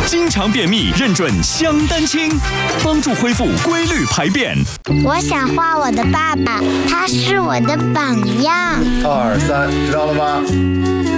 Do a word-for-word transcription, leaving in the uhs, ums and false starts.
经常便秘认准香丹清，帮助恢复规律排便。 我想画我的爸爸，他是我的榜样。 二三，知道了吗？